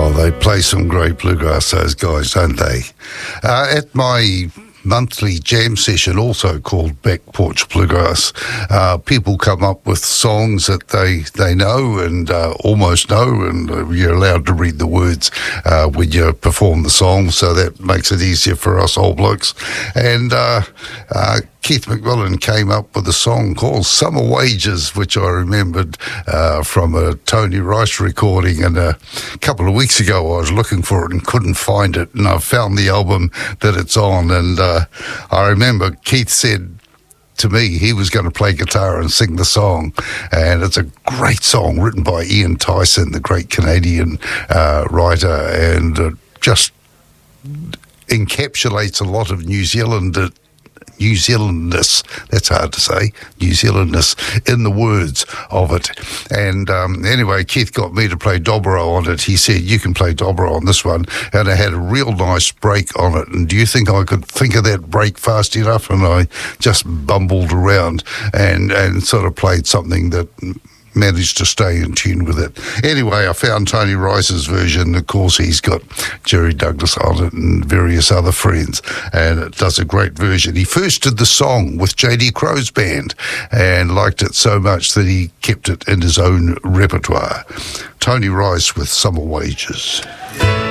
They play some great bluegrass, those guys, don't they? At my monthly jam session, also called Back Porch Bluegrass, people come up with songs that they know and almost know, and you're allowed to read the words when you perform the song, so that makes it easier for us old blokes. And Keith McMillan came up with a song called Summer Wages, which I remembered from a Tony Rice recording, and a couple of weeks ago I was looking for it and couldn't find it, and I found the album that it's on, and I remember Keith said to me he was going to play guitar and sing the song, and it's a great song written by Ian Tyson, the great Canadian writer, and just encapsulates a lot of New Zealandness, that's hard to say, New Zealandness in the words of it. And anyway, Keith got me to play dobro on it. He said, you can play dobro on this one, and I had a real nice break on it. And do you think I could think of that break fast enough? And I just bumbled around and sort of played something that managed to stay in tune with it. Anyway, I found Tony Rice's version. Of course, he's got Jerry Douglas on it and various other friends, and it does a great version. He first did the song with J.D. Crow's band and liked it so much that he kept it in his own repertoire. Tony Rice with Summer Wages.